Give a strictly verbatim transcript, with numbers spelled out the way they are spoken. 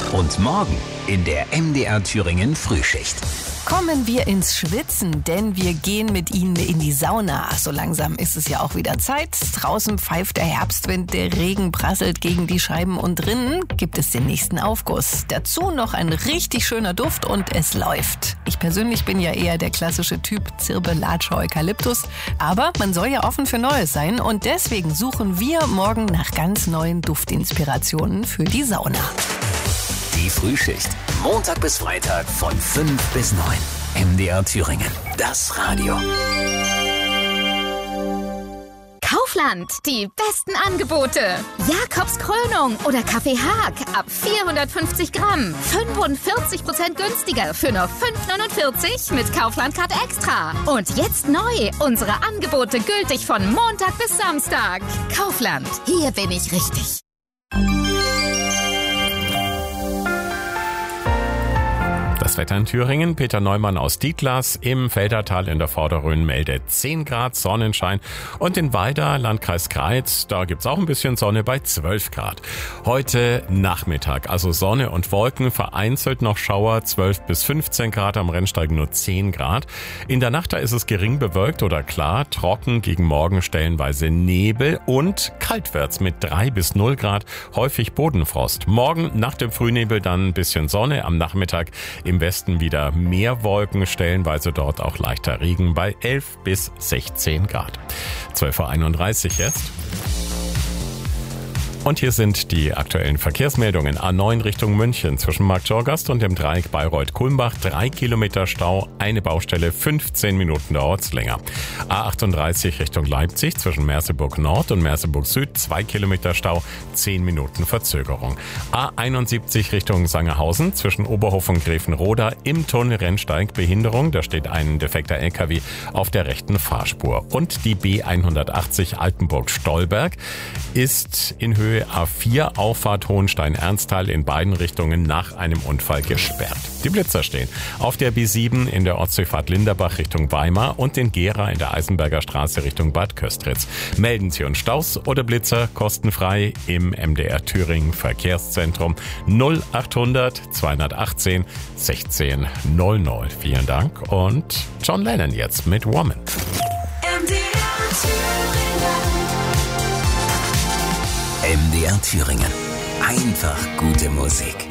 Und morgen in der M D R Thüringen Frühschicht. Kommen wir ins Schwitzen, denn wir gehen mit Ihnen in die Sauna. So langsam ist es ja auch wieder Zeit. Draußen pfeift der Herbstwind, der Regen prasselt gegen die Scheiben und drinnen gibt es den nächsten Aufguss. Dazu noch ein richtig schöner Duft und es läuft. Ich persönlich bin ja eher der klassische Typ Zirbe, Latsche, Eukalyptus. Aber man soll ja offen für Neues sein und deswegen suchen wir morgen nach ganz neuen Duftinspirationen für die Sauna. Die Frühschicht. Montag bis Freitag von fünf bis neun. M D R Thüringen. Das Radio. Kaufland. Die besten Angebote. Jakobs Krönung oder Kaffee Haag. Ab vierhundertfünfzig Gramm. fünfundvierzig Prozent günstiger für nur fünf neunundvierzig mit Kaufland-Card Extra. Und jetzt neu. Unsere Angebote gültig von Montag bis Samstag. Kaufland. Hier bin ich richtig. Das Wetter in Thüringen, Peter Neumann aus Dietlas. Im Feldertal in der Vorderrhön meldet zehn Grad Sonnenschein und in Weida, Landkreis Greiz, da gibt's auch ein bisschen Sonne bei zwölf Grad. Heute Nachmittag, also Sonne und Wolken, vereinzelt noch Schauer, zwölf bis fünfzehn Grad, am Rennsteig nur zehn Grad. In der Nacht, da ist es gering bewölkt oder klar, trocken, gegen Morgen stellenweise Nebel und kalt wird's mit drei bis null Grad, häufig Bodenfrost. Morgen nach dem Frühnebel dann ein bisschen Sonne, am Nachmittag im Westen wieder mehr Wolken, stellenweise dort auch leichter Regen bei elf bis sechzehn Grad. zwölf Uhr einunddreißig jetzt. Und hier sind die aktuellen Verkehrsmeldungen. A neun Richtung München zwischen Marktschorgast und dem Dreieck Bayreuth-Kulmbach. Drei Kilometer Stau, eine Baustelle, fünfzehn Minuten dauert's länger. A achtunddreißig Richtung Leipzig zwischen Merseburg Nord und Merseburg Süd. Zwei Kilometer Stau, zehn Minuten Verzögerung. A einundsiebzig Richtung Sangerhausen zwischen Oberhof und Grevenroda. Im Tunnel Rennsteig Behinderung. Da steht ein defekter L K W auf der rechten Fahrspur. Und die B hundertachtzig Altenburg-Stolberg ist in Höhe A vier Auffahrt Hohenstein-Ernsthal in beiden Richtungen nach einem Unfall gesperrt. Die Blitzer stehen auf der B sieben in der Ostseefahrt Linderbach Richtung Weimar und in Gera in der Eisenberger Straße Richtung Bad Köstritz. Melden Sie uns Staus oder Blitzer kostenfrei im M D R Thüringen Verkehrszentrum null achthundert zweihundertachtzehn sechzehn null null. Vielen Dank und John Lennon jetzt mit Woman. M D R Thüringen. M D R Thüringen. Einfach gute Musik.